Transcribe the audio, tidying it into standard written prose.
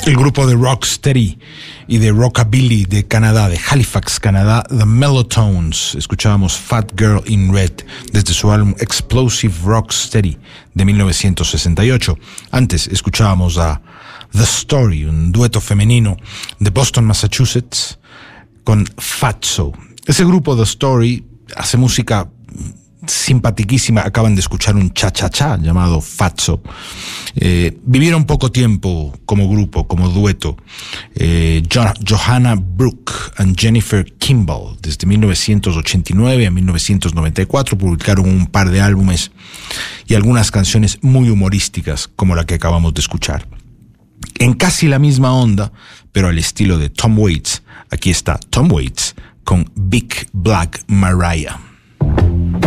El grupo de rocksteady y de rockabilly de Canadá, de Halifax, Canadá, The Mellotones. Escuchábamos Fat Girl in Red desde su álbum Explosive Rocksteady de 1968. Antes escuchábamos a The Story, un dueto femenino de Boston, Massachusetts, con Fatso. Ese grupo The Story hace música simpatiquísima. Acaban de escuchar un cha-cha-cha llamado Fatso. Vivieron poco tiempo como grupo, como dueto. Johanna Brooke and Jennifer Kimball, desde 1989 a 1994, publicaron un par de álbumes y algunas canciones muy humorísticas, como la que acabamos de escuchar. En casi la misma onda, pero al estilo de Tom Waits, aquí está Tom Waits con Big Black Mariah.